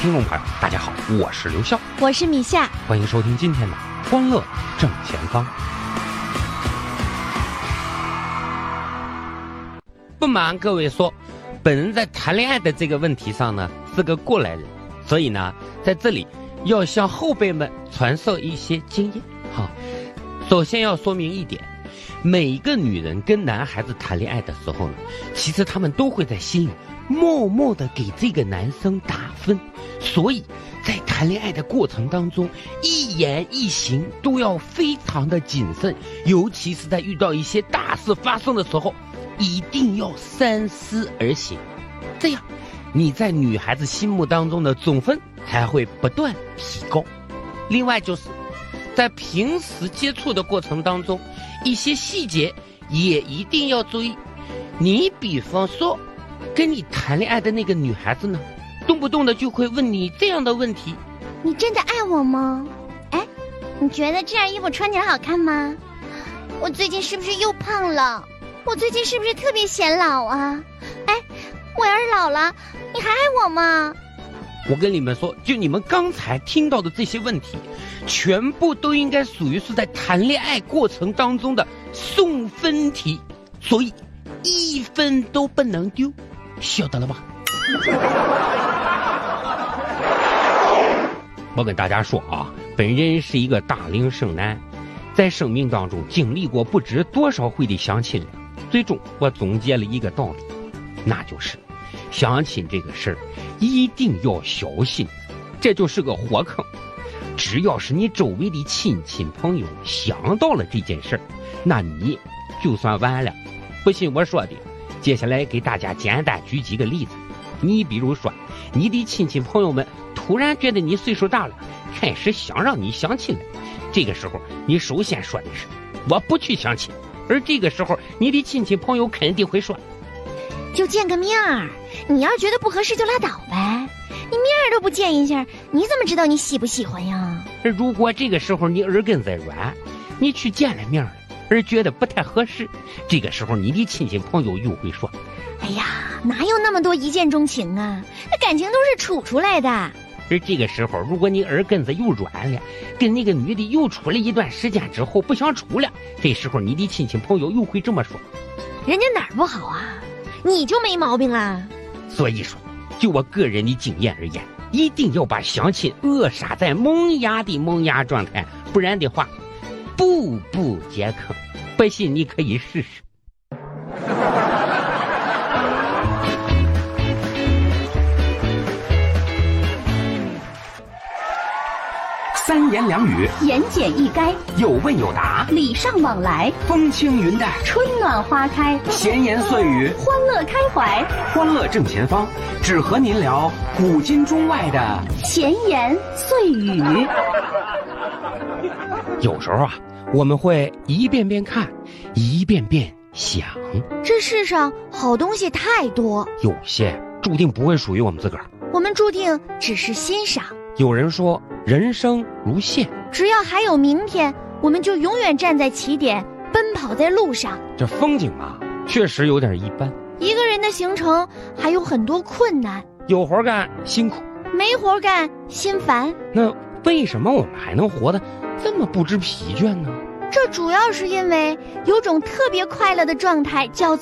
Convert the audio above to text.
听众朋友，大家好，我是刘笑， 我是米夏， 欢迎收听今天的欢乐正前方。不瞒各位说，本人在谈恋爱的这个问题上呢是个过来人，所以呢在这里要向后辈们传授一些经验。好，首先要说明一点，每一个女人跟男孩子谈恋爱的时候呢，其实他们都会在心里默默地给这个男生打分，所以在谈恋爱的过程当中，一言一行都要非常的谨慎，尤其是在遇到一些大事发生的时候，一定要三思而行，这样你在女孩子心目当中的总分才会不断提高。另外就是在平时接触的过程当中，一些细节也一定要注意。你比方说跟你谈恋爱的那个女孩子呢，动不动的就会问你这样的问题： 你真的爱我吗？哎，你觉得这件衣服穿起来好看吗？我最近是不是又胖了？我最近是不是特别显老啊？哎，我要是老了，你还爱我吗？ 我跟你们说，就你们刚才听到的这些问题，全部都应该属于是在谈恋爱过程当中的送分题，所以一分都不能丢，晓得了吧？我跟大家说啊，本人是一个大龄剩男，在生命当中经历过不知多少回的相亲了，最终我总结了一个道理，那就是相亲这个事儿一定要小心，这就是个火坑。只要是你周围的亲戚朋友想到了这件事儿，那你就算完了。不信我说的，接下来给大家简单举几个例子。你比如说，你的亲戚朋友们突然觉得你岁数大了，开始想让你相亲了，这个时候你首先说的是我不去相亲，而这个时候你的亲戚朋友肯定会说， 就见个面儿，你要是觉得不合适就拉倒呗，你面儿都不见一下，你怎么知道你喜不喜欢呀？ 如果这个时候你耳根子软，你去见了面了，而觉得不太合适，这个时候你的亲戚朋友又会说， 哎呀，哪有那么多一见钟情啊，那感情都是处出来的。 而这个时候如果你耳根子又软了，跟那个女的又处了一段时间之后不想处了，这时候你的亲戚朋友又会这么说， 人家哪儿不好啊，你就没毛病啦。 所以说就我个人的经验而言，一定要把相亲扼杀在萌芽的萌芽状态，不然的话步步皆坑。不信你可以试试。 三言两语， 言简意赅， 有问有答， 礼尚往来， 风轻云淡， 春暖花开， 闲言碎语， 欢乐开怀， 欢乐正前方，只和您聊古今中外的闲言碎语。 有时候啊，我们会一遍遍看，一遍遍想， 这世上好东西太多， 有些注定不会属于我们自个儿， 我们注定只是欣赏。 有人说人生如线， 只要还有明天，我们就永远站在起点，奔跑在路上。 这风景啊确实有点一般， 一个人的行程还有很多困难， 有活干辛苦， 没活干心烦。 那为什么我们还能活得这么不知疲倦呢？ 这主要是因为有种特别快乐的状态叫